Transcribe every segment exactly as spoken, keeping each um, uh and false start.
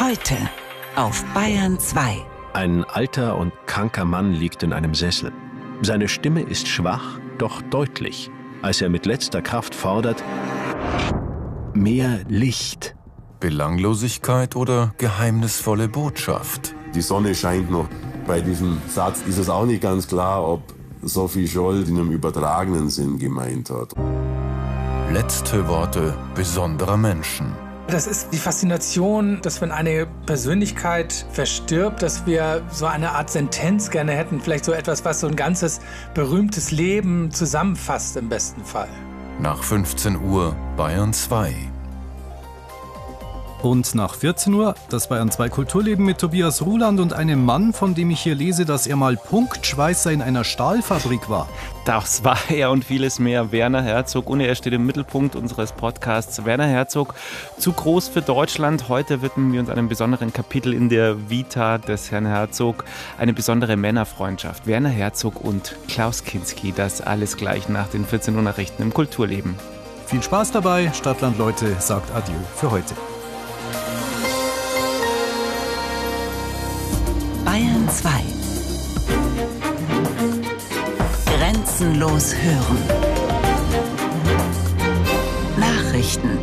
Heute auf Bayern zwei. Ein alter und kranker Mann liegt in einem Sessel. Seine Stimme ist schwach, doch deutlich, als er mit letzter Kraft fordert: mehr Licht. Belanglosigkeit oder geheimnisvolle Botschaft? Die Sonne scheint noch. Bei diesem Satz ist es auch nicht ganz klar, ob Sophie Scholl in einem übertragenen Sinn gemeint hat. Letzte Worte besonderer Menschen. Das ist die Faszination, dass wenn eine Persönlichkeit verstirbt, dass wir so eine Art Sentenz gerne hätten. Vielleicht so etwas, was so ein ganzes berühmtes Leben zusammenfasst im besten Fall. Nach fünfzehn Uhr Bayern zwei. Und nach vierzehn Uhr das Bayern zwei Kulturleben mit Tobias Ruland und einem Mann, von dem ich hier lese, dass er mal Punktschweißer in einer Stahlfabrik war. Das war er und vieles mehr. Werner Herzog, und er steht im Mittelpunkt unseres Podcasts. Werner Herzog, zu groß für Deutschland. Heute widmen wir uns einem besonderen Kapitel in der Vita des Herrn Herzog. Eine besondere Männerfreundschaft. Werner Herzog und Klaus Kinski. Das alles gleich nach den vierzehn Uhr Nachrichten im Kulturleben. Viel Spaß dabei. Stadtland Leute sagt Adieu für heute. Bayern zwei. Grenzenlos hören. Nachrichten.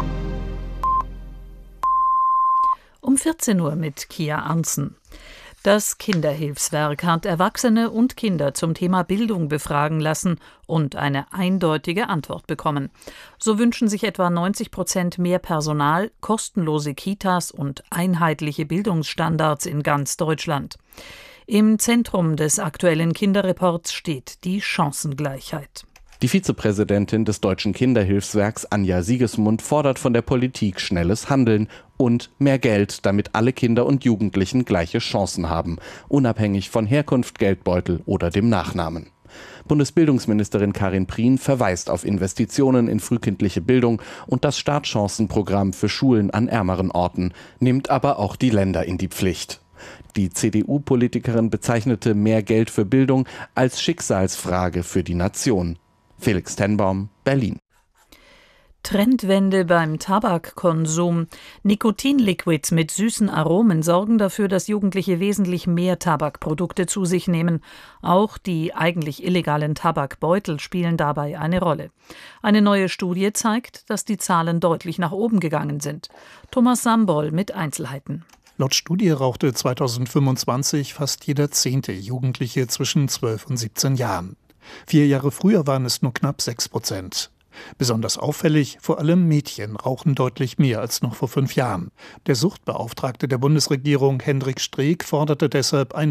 Um vierzehn Uhr mit Kia Arntzen. Das Kinderhilfswerk hat Erwachsene und Kinder zum Thema Bildung befragen lassen und eine eindeutige Antwort bekommen. So wünschen sich etwa neunzig Prozent mehr Personal, kostenlose Kitas und einheitliche Bildungsstandards in ganz Deutschland. Im Zentrum des aktuellen Kinderreports steht die Chancengleichheit. Die Vizepräsidentin des Deutschen Kinderhilfswerks, Anja Siegesmund, fordert von der Politik schnelles Handeln und mehr Geld, damit alle Kinder und Jugendlichen gleiche Chancen haben, unabhängig von Herkunft, Geldbeutel oder dem Nachnamen. Bundesbildungsministerin Karin Prien verweist auf Investitionen in frühkindliche Bildung und das Startchancenprogramm für Schulen an ärmeren Orten, nimmt aber auch die Länder in die Pflicht. Die C D U-Politikerin bezeichnete mehr Geld für Bildung als Schicksalsfrage für die Nation. Felix Tenbaum, Berlin. Trendwende beim Tabakkonsum. Nikotinliquids mit süßen Aromen sorgen dafür, dass Jugendliche wesentlich mehr Tabakprodukte zu sich nehmen. Auch die eigentlich illegalen Tabakbeutel spielen dabei eine Rolle. Eine neue Studie zeigt, dass die Zahlen deutlich nach oben gegangen sind. Thomas Sambol mit Einzelheiten. Laut Studie rauchte zweitausendfünfundzwanzig fast jeder zehnte Jugendliche zwischen zwölf und siebzehn Jahren. Vier Jahre früher waren es nur knapp sechs Prozent. Besonders auffällig, vor allem Mädchen rauchen deutlich mehr als noch vor fünf Jahren. Der Suchtbeauftragte der Bundesregierung, Hendrik Streeck, forderte deshalb ein